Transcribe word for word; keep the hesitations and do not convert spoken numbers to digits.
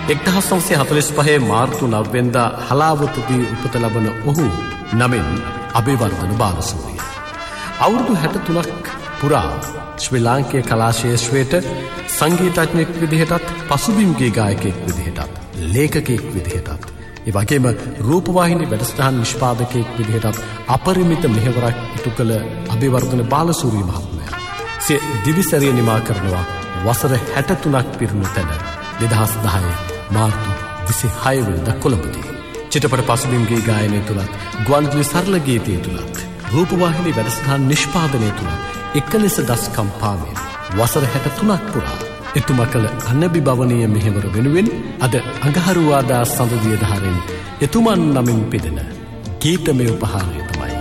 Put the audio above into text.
එක්දහස් නවසිය හතළිස් පහේ මාර්තු නවය වෙනිදා හලාවතදී උපත ලබන ඔහු නමින් අබේවර්ධන බාලසූරිය. අවුරුදු හැට තුනක් පුරා ශ්‍රී ලාංකේය කලා ශාස්ත්‍රයට සංගීතඥයෙක් විදිහටත් පසුබිම්ගේ ගායකයෙක් විදිහටත් ලේඛකයෙක් විදිහටත් ඒ වගේම රූපවාහිනී වැඩසටහන් නිෂ්පාදකයෙක් විදිහටත් අපරිමිත මෙහෙවරක් ඉටු කළ අබේවර්ධන බාලසූරිය මහත්මයා සිය දිවිසැරිය නිමා කරනවා වසර හැට තුනක් පිරුණු තැන දෙදහස් දහය මාර්තු විසිහය වෙනිදා කොළඹදී. චිත්‍රපට පසුබිම්ගේ ගායනය තුලත් ගුවන්විදුලි සරල ගීතය තුලත් රූපවාහිනී වැඩසටහන් නිෂ්පාදනය තුලත් එක ලෙස දස්කම් පාමින් වසර හැට තුනක් පුරා එතුමා කළ අනබි භවනීය මෙහෙවර වෙනුවෙන් අද අඟහරුවාදා සඳදිය දහරෙන් එතුමන් නමින් පිදෙන ගීතමය උපහාරය